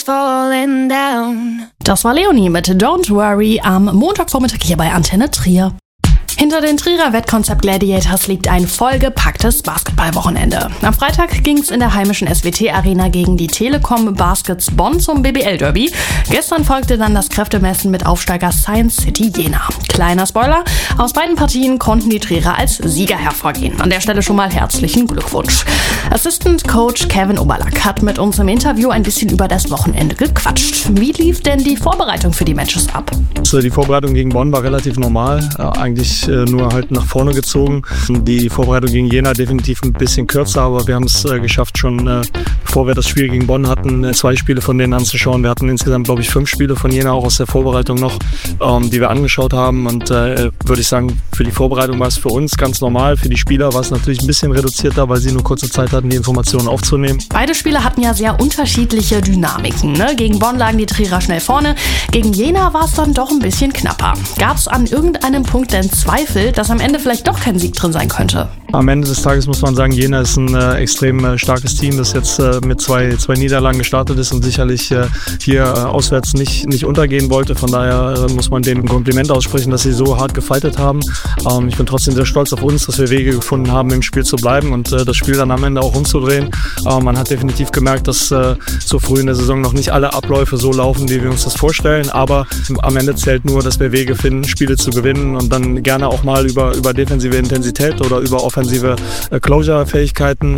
Falling down. Das war Leonie mit Don't Worry am Montagvormittag hier bei Antenne Trier. Hinter den Trierer Wettkonzept Gladiators liegt ein vollgepacktes Basketballwochenende. Am Freitag ging es in der heimischen SWT-Arena gegen die Telekom Baskets Bonn zum BBL-Derby. Gestern folgte dann das Kräftemessen mit Aufsteiger Science City Jena. Kleiner Spoiler, aus beiden Partien konnten die Trierer als Sieger hervorgehen. An der Stelle schon mal herzlichen Glückwunsch. Assistant Coach Kevin Oberlack hat mit uns im Interview ein bisschen über das Wochenende gequatscht. Wie lief denn die Vorbereitung für die Matches ab? Die Vorbereitung gegen Bonn war relativ normal, eigentlich nur halt nach vorne gezogen. Die Vorbereitung gegen Jena definitiv ein bisschen kürzer, aber wir haben es geschafft, schon bevor wir das Spiel gegen Bonn hatten, 2 Spiele von denen anzuschauen. Wir hatten insgesamt, glaube ich, 5 Spiele von Jena auch aus der Vorbereitung noch, die wir angeschaut haben. Und würde ich sagen, für die Vorbereitung war es für uns ganz normal. Für die Spieler war es natürlich ein bisschen reduzierter, weil sie nur kurze Zeit hatten, die Informationen aufzunehmen. Beide Spiele hatten ja sehr unterschiedliche Dynamiken. Ne? Gegen Bonn lagen die Trierer schnell vorne, gegen Jena war es dann doch ein bisschen knapper. Gab es an irgendeinem Punkt denn Zweifel, dass am Ende vielleicht doch kein Sieg drin sein könnte? Am Ende des Tages muss man sagen, Jena ist ein extrem starkes Team, das jetzt mit zwei Niederlagen gestartet ist und sicherlich hier auswärts nicht untergehen wollte. Von daher muss man denen ein Kompliment aussprechen, dass sie so hart gefightet haben. Ich bin trotzdem sehr stolz auf uns, dass wir Wege gefunden haben, im Spiel zu bleiben und das Spiel dann am Ende auch umzudrehen. Man hat definitiv gemerkt, dass so früh in der Saison noch nicht alle Abläufe so laufen, wie wir uns das vorstellen. Aber am Ende zählt nur, dass wir Wege finden, Spiele zu gewinnen und dann gerne auch mal über defensive Intensität oder über offensive Closure-Fähigkeiten.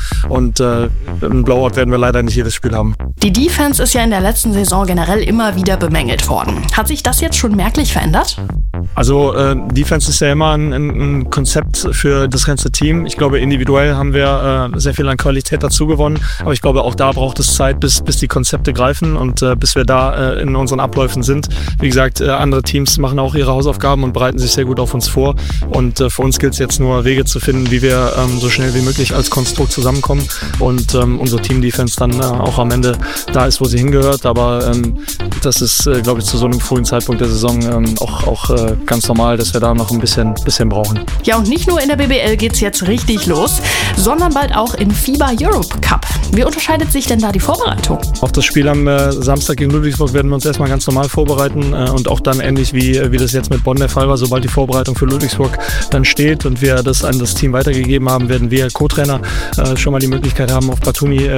Und im Blowout werden wir leider nicht jedes Spiel haben. Die Defense ist ja in der letzten Saison generell immer wieder bemängelt worden. Hat sich das jetzt schon merklich verändert? Also Defense ist ja immer ein Konzept für das ganze Team. Ich glaube, individuell haben wir sehr viel an Qualität dazu gewonnen. Aber ich glaube, auch da braucht es Zeit, bis die Konzepte greifen und bis wir da in unseren Abläufen sind. Wie gesagt, andere Teams machen auch ihre Hausaufgaben und bereiten sich sehr gut auf uns vor. Und für uns gilt es jetzt nur, Wege zu finden, wie wir so schnell wie möglich als Konstrukt zusammenkommen und unsere Team-Defense dann auch am Ende da ist, wo sie hingehört. Aber das ist, glaube ich, zu so einem frühen Zeitpunkt der Saison auch ganz normal, dass wir da noch ein bisschen brauchen. Ja, und nicht nur in der BBL geht's jetzt richtig los, sondern bald auch im FIBA Europe Cup. Wie unterscheidet sich denn da die Vorbereitung? Auf das Spiel am Samstag gegen Ludwigsburg werden wir uns erstmal ganz normal vorbereiten und auch dann ähnlich wie das jetzt mit Bonn der Fall war, sobald die Vorbereitung für Ludwigsburg dann steht und wir das an das Team weitergegeben haben, werden wir Co-Trainer schon mal die Möglichkeit haben, auf Batumi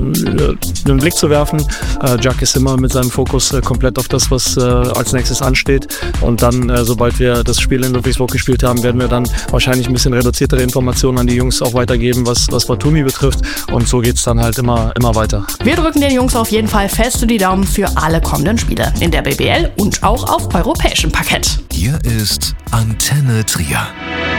einen Blick zu werfen. Jack ist immer mit seinem Fokus komplett auf das, was als nächstes ansteht und dann, sobald wir das Spiel in Ludwigsburg gespielt haben, werden wir dann wahrscheinlich ein bisschen reduziertere Informationen an die Jungs auch weitergeben, was Batumi betrifft und so geht es dann halt immer weiter. Wir drücken den Jungs auf jeden Fall fest die Daumen für alle kommenden Spiele in der BBL und auch auf europäischem Parkett. Hier ist Antenne Trier.